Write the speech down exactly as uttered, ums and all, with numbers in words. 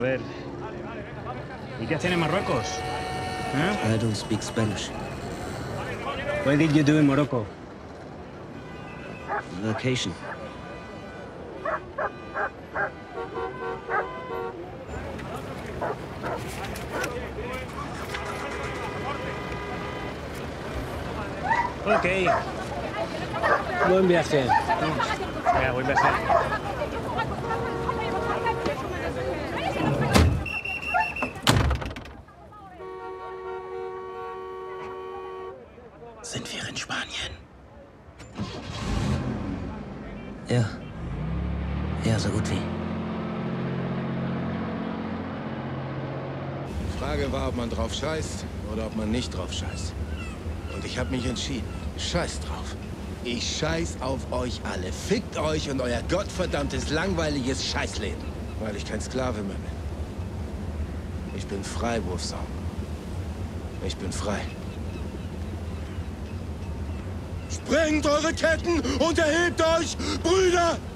A ver, ¿y qué hacen en Marruecos? ¿Eh? I don't speak Spanish. What did you do in Morocco? Vacation. Ok. Buen viaje. Vamos. Venga, buen viaje. Sind wir in Spanien? Ja. Ja, so gut wie. Die Frage war, ob man drauf scheißt oder ob man nicht drauf scheißt. Und ich habe mich entschieden. Scheiß drauf. Ich scheiß auf euch alle. Fickt euch und euer gottverdammtes, langweiliges Scheißleben. Weil ich kein Sklave mehr bin. Ich bin frei, Wurfsau. Ich bin frei. Sprengt eure Ketten und erhebt euch, Brüder!